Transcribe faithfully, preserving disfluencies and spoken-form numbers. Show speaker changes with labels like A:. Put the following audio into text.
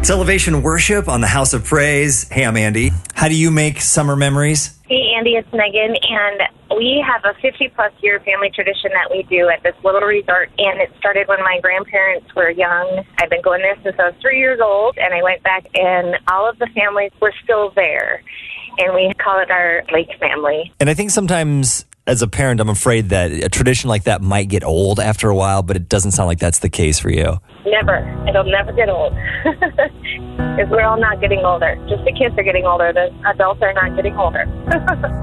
A: It's Elevation Worship on the House of Praise. Hey, I'm Andy. How do you make summer memories?
B: Hey, Andy, it's Megan, and we have a fifty-plus year family tradition that we do at this little resort, and it started when my grandparents were young. I've been going there since I was three years old, and I went back, and all of the families were still there, and we call it our lake family.
A: And I think sometimes, as a parent, I'm afraid that a tradition like that might get old after a while, but it doesn't sound like that's the case for you.
B: Never. It'll never get old. Because we're all not getting older. Just the kids are getting older. The adults are not getting older.